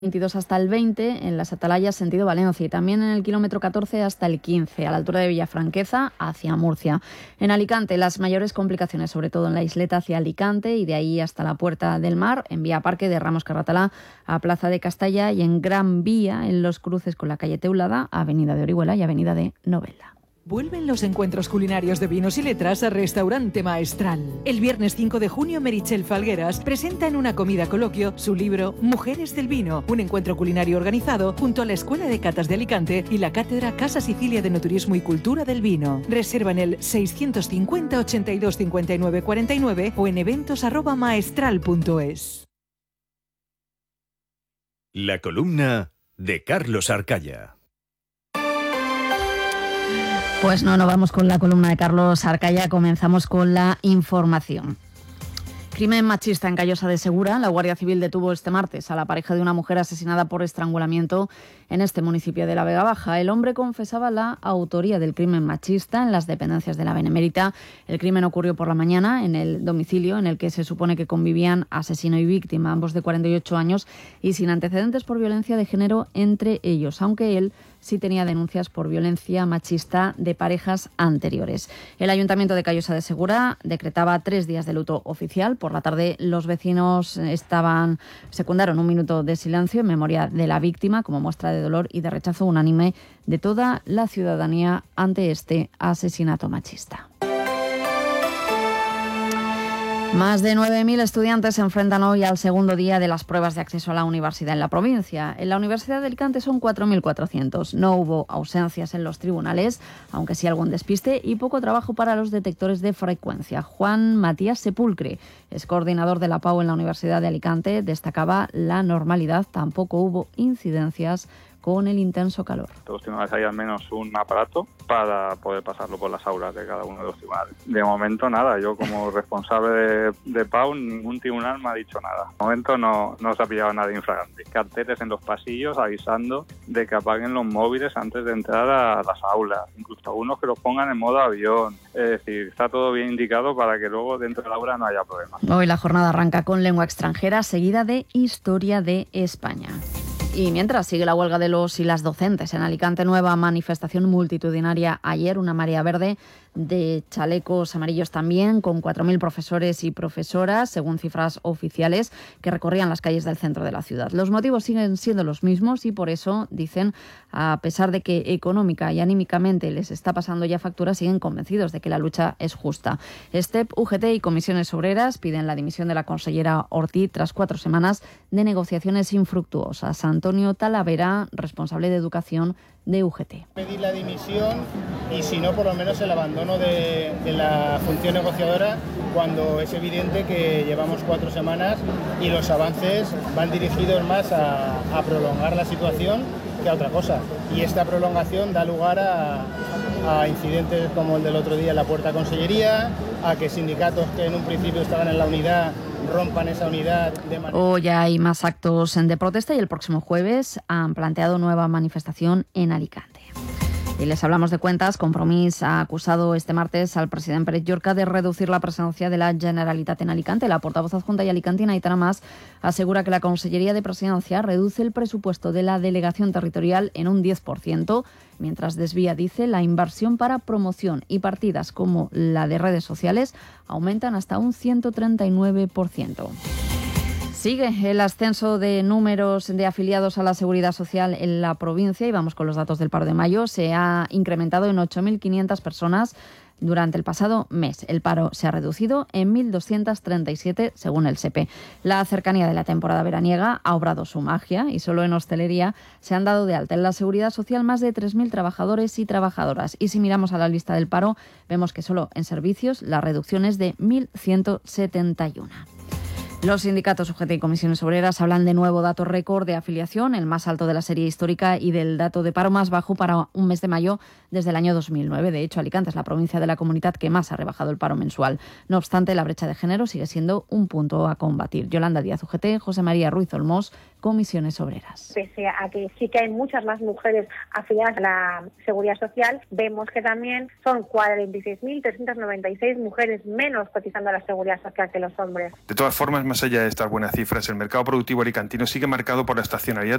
22 hasta el 20 en las Atalayas sentido Valencia y también en el kilómetro 14 hasta el 15 a la altura de Villafranqueza hacia Murcia. En Alicante las mayores complicaciones sobre todo en la isleta hacia Alicante y de ahí hasta la Puerta del Mar, en Vía Parque de Ramos Carratalá a Plaza de Castalla y en Gran Vía en los cruces con la calle Teulada, Avenida de Orihuela y Avenida de Novelda. Vuelven los encuentros culinarios de vinos y letras a Restaurante Maestral. El viernes 5 de junio, Meritxell Falgueras presenta en una comida coloquio su libro Mujeres del Vino, un encuentro culinario organizado junto a la Escuela de Catas de Alicante y la Cátedra Casa Sicilia de Enoturismo y Cultura del Vino. Reserva en el 650 82 59 49 o en eventos@maestral.es. La columna de Carlos Arcaya. Pues no vamos con la columna de Carlos Arcaya, comenzamos con la información. Crimen machista en Callosa de Segura. La Guardia Civil detuvo este martes a la pareja de una mujer asesinada por estrangulamiento en este municipio de la Vega Baja. El hombre confesaba la autoría del crimen machista en las dependencias de la Benemérita. El crimen ocurrió por la mañana en el domicilio en el que se supone que convivían asesino y víctima, ambos de 48 años y sin antecedentes por violencia de género entre ellos, aunque él sí tenía denuncias por violencia machista de parejas anteriores. El Ayuntamiento de Callosa de Segura decretaba 3 días de luto oficial. Por la tarde los vecinos secundaron un minuto de silencio en memoria de la víctima como muestra de dolor y de rechazo unánime de toda la ciudadanía ante este asesinato machista. Más de 9.000 estudiantes se enfrentan hoy al segundo día de las pruebas de acceso a la universidad en la provincia. En la Universidad de Alicante son 4.400. No hubo ausencias en los tribunales, aunque sí algún despiste y poco trabajo para los detectores de frecuencia. Juan Matías Sepulcre es coordinador de la PAU en la Universidad de Alicante. Destacaba la normalidad. Tampoco hubo incidencias con el intenso calor. Los tribunales hay al menos un aparato para poder pasarlo por las aulas de cada uno de los tribunales. De momento nada, yo como responsable de PAU, ningún tribunal me ha dicho nada. De momento no se ha pillado nada infragante. Carteles en los pasillos avisando de que apaguen los móviles antes de entrar a las aulas. Incluso algunos que los pongan en modo avión. Es decir, está todo bien indicado para que luego dentro del aula no haya problemas. Hoy la jornada arranca con lengua extranjera seguida de historia de España. Y mientras sigue la huelga de los y las docentes en Alicante, nueva manifestación multitudinaria ayer, una marea verde de chalecos amarillos también, con 4.000 profesores y profesoras, según cifras oficiales, que recorrían las calles del centro de la ciudad. Los motivos siguen siendo los mismos y por eso, dicen, a pesar de que económica y anímicamente les está pasando ya factura, siguen convencidos de que la lucha es justa. STEP, UGT y Comisiones Obreras piden la dimisión de la consellera Ortiz tras 4 semanas de negociaciones infructuosas. Antonio Talavera, responsable de Educación de UGT. Pedir la dimisión y si no, por lo menos el abandono de la función negociadora cuando es evidente que llevamos 4 semanas y los avances van dirigidos más a prolongar la situación que a otra cosa. Y esta prolongación da lugar a incidentes como el del otro día en la Puerta Consellería, a que sindicatos que en un principio estaban en la unidad rompan esa unidad de manera... Hoy hay más actos de protesta y el próximo jueves han planteado nueva manifestación en Alicante. Y les hablamos de cuentas. Compromís ha acusado este martes al presidente Pérez Llorca de reducir la presencia de la Generalitat en Alicante. La portavoz adjunta y alicantina, Aitana Mas, asegura que la Consellería de Presidencia reduce el presupuesto de la delegación territorial en un 10%, mientras desvía, dice, la inversión para promoción y partidas como la de redes sociales aumentan hasta un 139%. Sigue el ascenso de números de afiliados a la Seguridad Social en la provincia y vamos con los datos del paro de mayo. Se ha incrementado en 8.500 personas durante el pasado mes. El paro se ha reducido en 1.237 según el SEPE. La cercanía de la temporada veraniega ha obrado su magia y solo en hostelería se han dado de alta en la Seguridad Social más de 3.000 trabajadores y trabajadoras. Y si miramos a la lista del paro, vemos que solo en servicios la reducción es de 1.171. Los sindicatos UGT y Comisiones Obreras hablan de nuevo dato récord de afiliación, el más alto de la serie histórica, y del dato de paro más bajo para un mes de mayo desde el año 2009. De hecho, Alicante es la provincia de la comunidad que más ha rebajado el paro mensual. No obstante, la brecha de género sigue siendo un punto a combatir. Yolanda Díaz, UGT, José María Ruiz Olmos, comisiones obreras. Pese a que sí que hay muchas más mujeres afiliadas a la Seguridad Social, vemos que también son 46.396 mujeres menos cotizando a la Seguridad Social que los hombres. De todas formas, más allá de estas buenas cifras, el mercado productivo alicantino sigue marcado por la estacionalidad